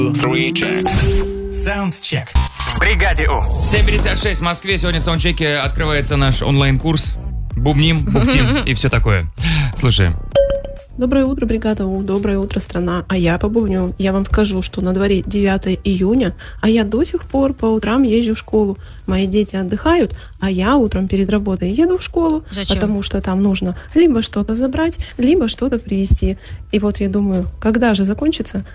Саундчек. В бригаде У. 7:56 в Москве. Сегодня в саундчеке открывается наш онлайн-курс. Бубним, бухтим и все такое. Слушаем. Доброе утро, бригада У, доброе утро, страна. А я побубню. Я вам скажу, что на дворе 9 июня, а я до сих пор по утрам езжу в школу. Мои дети отдыхают, а я утром перед работой еду в школу. Зачем? Потому что там нужно либо что-то забрать, либо что-то привезти. И вот я думаю, когда же закончится